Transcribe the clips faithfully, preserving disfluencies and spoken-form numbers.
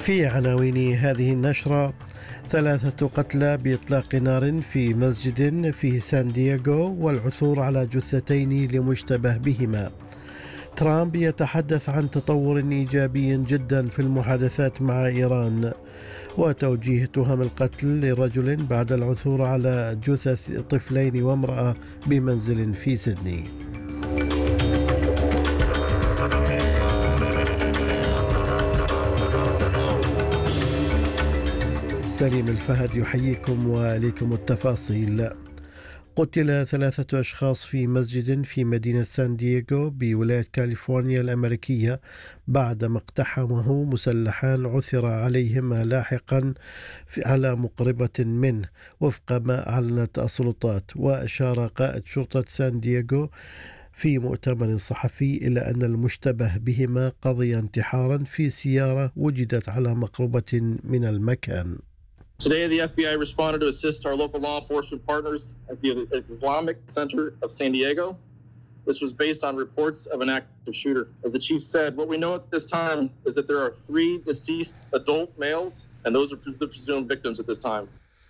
في عناوين هذه النشرة: ثلاثة قتلى بإطلاق نار في مسجد في سان دييغو والعثور على جثتين لمشتبه بهما. ترامب يتحدث عن تطور إيجابي جدا في المحادثات مع إيران. وتوجيه تهم القتل لرجل بعد العثور على جثث طفلين وامرأة بمنزل في سيدني. سليم الفهد يحييكم وإليكم التفاصيل. قتل ثلاثة أشخاص في مسجد في مدينة سان دييغو بولاية كاليفورنيا الأمريكية بعدما اقتحمه مسلحان عثر عليهما لاحقا على مقربة منه وفق ما أعلنت السلطات. وأشار قائد شرطة سان دييغو في مؤتمر صحفي إلى أن المشتبه بهما قضي انتحارا في سيارة وجدت على مقربة من المكان. Today, the F B I responded to assist our local law enforcement partners at the Islamic Center of San Diego. This was based on reports of an active shooter. As the chief said, what we know at this time is that there are three deceased adult males, and those are the presumed victims at this time.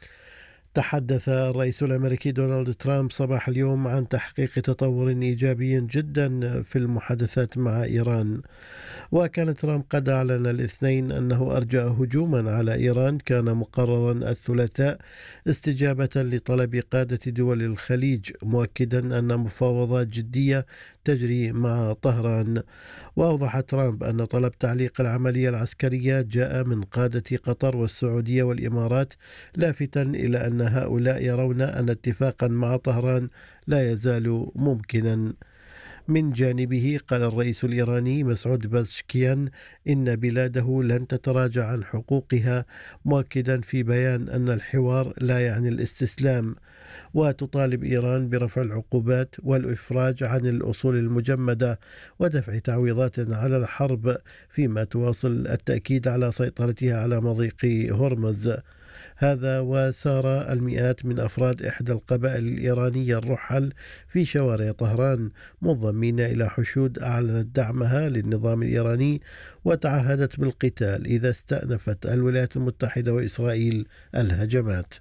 تحدث الرئيس الأمريكي دونالد ترامب صباح اليوم عن تحقيق تطور إيجابي جدا في المحادثات مع إيران. وكان ترامب قد أعلن الاثنين أنه أرجأ هجوما على إيران كان مقررا الثلاثاء استجابة لطلب قادة دول الخليج، مؤكدا أن مفاوضات جدية تجري مع طهران. وأوضح ترامب أن طلب تعليق العملية العسكرية جاء من قادة قطر والسعودية والإمارات، لافتا إلى أن هؤلاء يرون أن اتفاقا مع طهران لا يزال ممكنا. من جانبه قال الرئيس الإيراني مسعود بازشكيان إن بلاده لن تتراجع عن حقوقها، مؤكدا في بيان أن الحوار لا يعني الاستسلام. وتطالب إيران برفع العقوبات والإفراج عن الأصول المجمدة ودفع تعويضات على الحرب، فيما تواصل التأكيد على سيطرتها على مضيق هرمز. هذا وسار المئات من أفراد إحدى القبائل الإيرانية الرحل في شوارع طهران منضمين إلى حشود أعلنت دعمها للنظام الإيراني وتعهدت بالقتال إذا استأنفت الولايات المتحدة وإسرائيل الهجمات.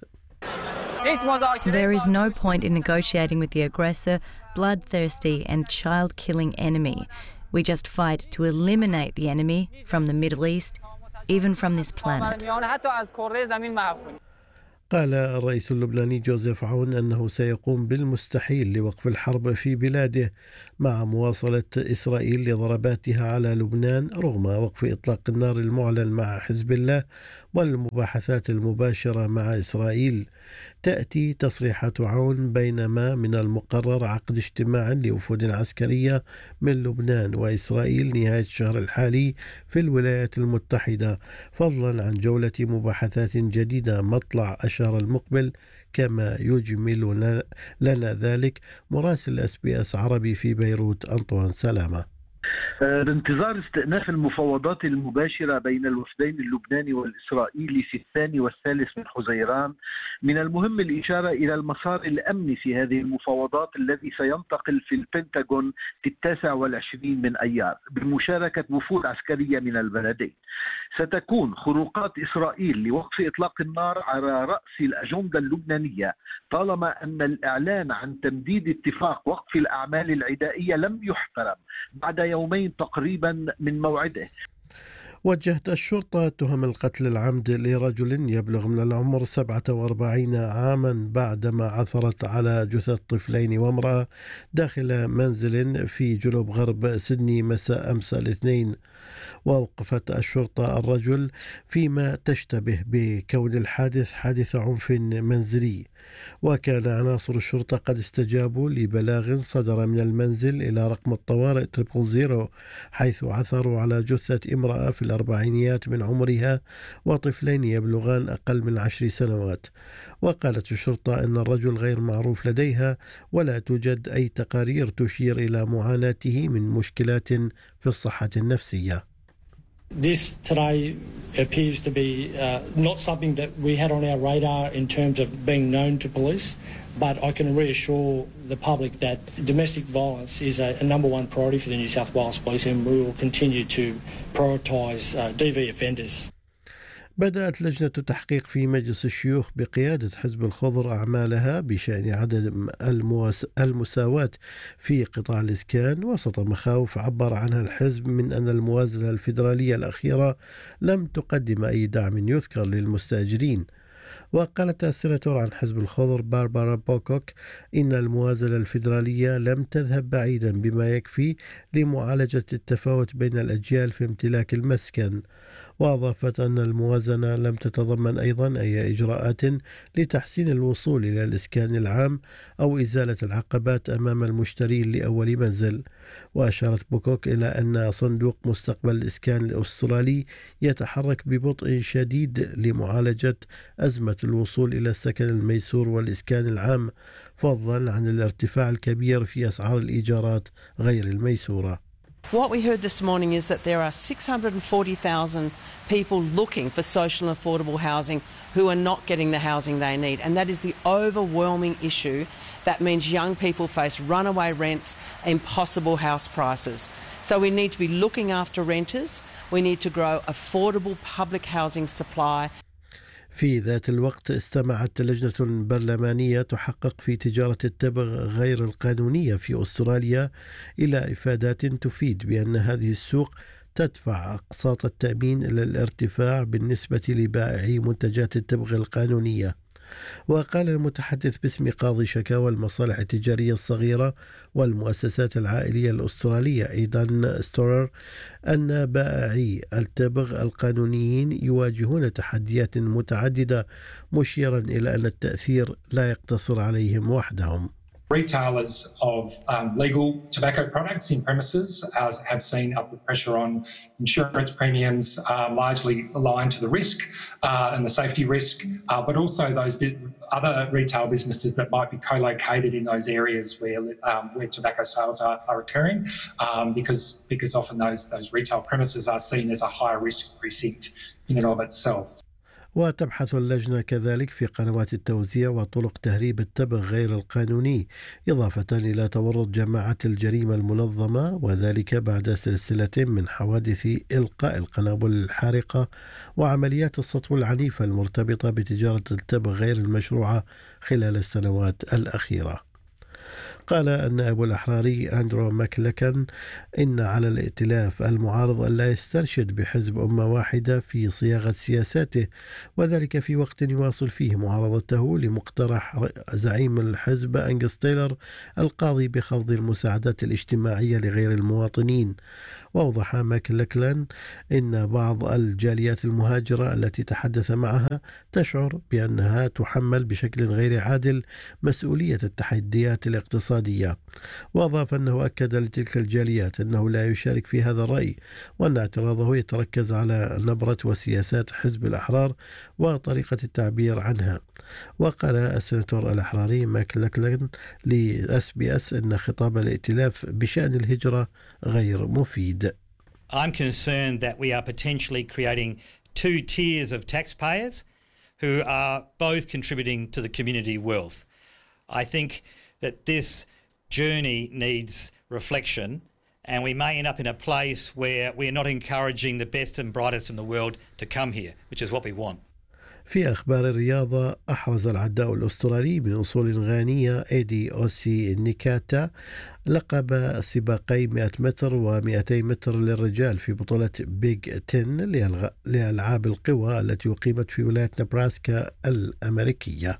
There is no point in negotiating with the aggressor, bloodthirsty and child-killing enemy. We just fight to eliminate the enemy from the Middle East, even from this planet. قال الرئيس اللبناني جوزيف عون أنه سيقوم بالمستحيل لوقف الحرب في بلاده مع مواصلة إسرائيل لضرباتها على لبنان رغم وقف إطلاق النار المعلن مع حزب الله والمباحثات المباشرة مع إسرائيل. تأتي تصريحات عون بينما من المقرر عقد اجتماع لوفود عسكرية من لبنان وإسرائيل نهاية الشهر الحالي في الولايات المتحدة، فضلا عن جولة مباحثات جديدة مطلع الشهر المقبل، كما يجمل لنا ذلك مراسل اس بي اس عربي في بيروت أنطوان سلامة. بانتظار استئناف المفاوضات المباشرة بين الوفدين اللبناني والإسرائيلي في الثاني والثالث من حزيران، من المهم الإشارة إلى المسار الأمني في هذه المفاوضات الذي سينتقل في البنتاغون في التاسع والعشرين من أيار بمشاركة وفود عسكرية من البلدين. ستكون خروقات إسرائيل لوقف إطلاق النار على رأس الأجندة اللبنانية طالما أن الإعلان عن تمديد اتفاق وقف الأعمال العدائية لم يحترم بعد يومين تقريبا من موعده. وجهت الشرطة تهم القتل العمد لرجل يبلغ من العمر سبعة وأربعين عاما بعدما عثرت على جثث طفلين وامرأة داخل منزل في جنوب غرب سيدني مساء أمس الاثنين. ووقفت الشرطة الرجل فيما تشتبه بكون الحادث حادث عنف منزلي. وكان عناصر الشرطة قد استجابوا لبلاغ صدر من المنزل إلى رقم الطوارئ تريبل زيرو، حيث عثروا على جثة امرأة في الأربعينيات من عمرها وطفلين يبلغان أقل من عشر سنوات. وقالت الشرطة أن الرجل غير معروف لديها ولا توجد أي تقارير تشير إلى معاناته من مشكلات في الصحة النفسية. This today appears to be uh, not something that we had on our radar in terms of being known to police, but I can reassure the public that domestic violence is a, a number one priority for the New South Wales Police, and we will continue to prioritise uh, D V offenders. بدأت لجنة تحقيق في مجلس الشيوخ بقيادة حزب الخضر أعمالها بشأن عدم المواس... المساواة في قطاع الإسكان وسط مخاوف عبر عنها الحزب من أن الموازنة الفيدرالية الأخيرة لم تقدم أي دعم يذكر للمستأجرين. وقالت السيناتور عن حزب الخضر باربارا بوكوك إن الموازنة الفيدرالية لم تذهب بعيدا بما يكفي لمعالجة التفاوت بين الأجيال في امتلاك المسكن. وأضافت أن الموازنة لم تتضمن أيضا أي إجراءات لتحسين الوصول إلى الإسكان العام أو إزالة العقبات أمام المشترين لأول منزل. وأشارت بوكوك إلى أن صندوق مستقبل الإسكان الأسترالي يتحرك ببطء شديد لمعالجة أزمة الوصول إلى السكن الميسور والإسكان العام، فضلا عن الارتفاع الكبير في أسعار الإيجارات غير الميسورة. What we heard this morning is that there are six hundred forty thousand people looking for social and affordable housing who are not getting the housing they need, and that is the overwhelming issue. That means young people face runaway rents, impossible house prices. So we need to be looking after renters. We need to grow affordable public housing supply. في ذات الوقت استمعت لجنة برلمانية تحقق في تجارة التبغ غير القانونية في أستراليا إلى إفادات تفيد بأن هذه السوق تدفع أقساط التأمين إلى الارتفاع بالنسبة لبائعي منتجات التبغ القانونية. وقال المتحدث باسم قاضي شكاوى المصالح التجارية الصغيرة والمؤسسات العائلية الأسترالية إيدان ستورر أن بائعي التبغ القانونيين يواجهون تحديات متعددة، مشيرا إلى أن التأثير لا يقتصر عليهم وحدهم. Retailers of um, legal tobacco products in premises uh, have seen upward pressure on insurance premiums, um, largely aligned to the risk uh, and the safety risk, uh, but also those bit, other retail businesses that might be co-located in those areas where um, where tobacco sales are, are occurring, um, because because often those those retail premises are seen as a higher risk precinct in and of itself. وتبحث اللجنة كذلك في قنوات التوزيع وطرق تهريب التبغ غير القانوني، إضافة إلى تورط جماعات الجريمة المنظمة، وذلك بعد سلسلة من حوادث إلقاء القنابل الحارقة وعمليات السطو العنيفة المرتبطة بتجارة التبغ غير المشروعة خلال السنوات الأخيرة. قال النائب الأحراري أندرو ماكلكن إن على الائتلاف المعارض ألا يسترشد بحزب أمة واحدة في صياغة سياساته، وذلك في وقت يواصل فيه معارضته لمقترح زعيم الحزب أنجس تايلر القاضي بخفض المساعدات الاجتماعية لغير المواطنين. وأوضح ماكلكن إن بعض الجاليات المهاجرة التي تحدث معها تشعر بأنها تحمل بشكل غير عادل مسؤولية التحديات الاقتصادية. وأضاف أنه أكد لتلك الجاليات أنه لا يشارك في هذا الرأي، وأن اعتراضه يتركز على نبرة وسياسات حزب الأحرار وطريقة التعبير عنها. وقال السيناتور الأحراري ماكلكن لأس بي أس أن خطاب الائتلاف بشأن الهجرة غير مفيد. I'm concerned that we are potentially creating two tiers of taxpayers who are both contributing to the community wealth. I think that this journey needs reflection, and we may end up in a place where we're not encouraging the best and brightest in the world to come here, which is what we want. في أخبار الرياضة، أحرز العداء الأسترالي من أصول غانية إيدي أوسي نيكاتا لقب سباقي مئة متر ومئتي متر للرجال في بطولة بيج عشرة لألعاب القوى التي أقيمت في ولاية نبراسكا الأمريكية.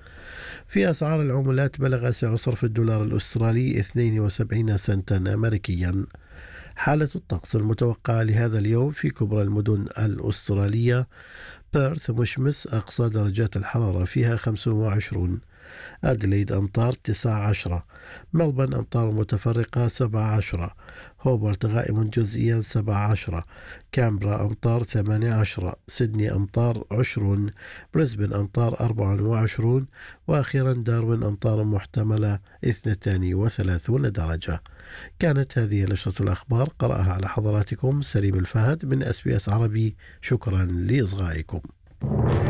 في أسعار العملات بلغ سعر صرف الدولار الأسترالي اثنين وسبعين سنتا أمريكيا. حالة الطقس المتوقعة لهذا اليوم في كبرى المدن الأسترالية: بيرث مشمس أقصى درجات الحرارة فيها خمسة وعشرين، أدليد أمطار تسعة عشر، ملبن أمطار متفرقة سبعة عشر، هوبرت غائم جزئيا سبعة عشر، كامبرا أمطار ثمانية عشر، سيدني أمطار عشرون، بريسبن أمطار أربعة وعشرون، وأخيرا داروين أمطار محتملة اثنتين وثلاثون درجة. كانت هذه نشرة الأخبار، قرأها على حضراتكم سليم الفهد من أس بي أس عربي. شكرا لإصغائكم.